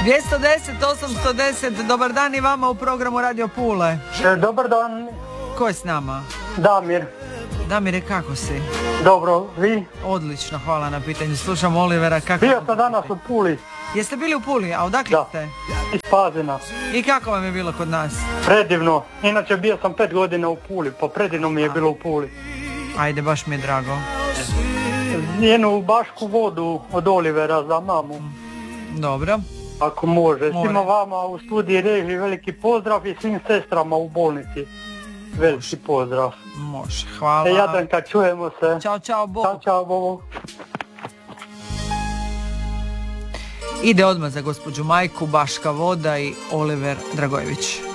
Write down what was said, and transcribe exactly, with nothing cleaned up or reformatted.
dvjesto deset osamsto deset, dobar dan i vama u programu Radio Pule. E, dobar dan. Ko je s nama? Damir. Damire, kako si? Dobro, vi? Odlično, hvala na pitanju. Slušam Olivera, kako... Bio sam danas u Puli. Jeste bili u Puli, a odakle Da. ste? Iz Pazina. I kako vam je bilo kod nas? Predivno. Inače bio sam pet godina u Puli, pa predivno mi je bilo u Puli. Ajde, baš mi je drago. Jednu bašku vodu od Olivera za mamu. Dobro. Ako može. More. Svima vama u studiji reži veliki pozdrav i svim sestrama u bolnici. Veliki pozdrav. Može, hvala. E, Jadranka, čujemo se. Ćao, čao, Bog. Ćao, čao, Bog. Ide odmah za gospođu majku, Baška voda i Oliver Dragojević.